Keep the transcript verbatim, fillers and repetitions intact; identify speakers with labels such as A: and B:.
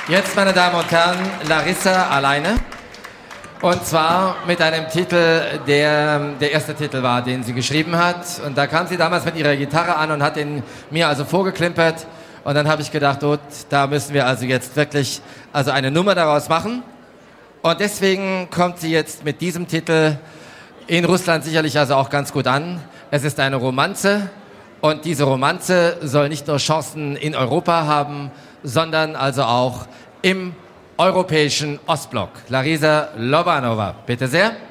A: Jetzt, meine Damen und Herren, Larissa alleine. Und zwar mit einem Titel, der der erste Titel war, den sie geschrieben hat. Und da kam sie damals mit ihrer Gitarre an und hat den mir also vorgeklimpert. Und dann habe ich gedacht, oh, da müssen wir also jetzt wirklich also eine Nummer daraus machen. Und deswegen kommt sie jetzt mit diesem Titel in Russland sicherlich also auch ganz gut an. Es ist eine Romanze. Und diese Romanze soll nicht nur Chancen in Europa haben, sondern also auch im europäischen Ostblock. Larisa Lobanova, bitte sehr.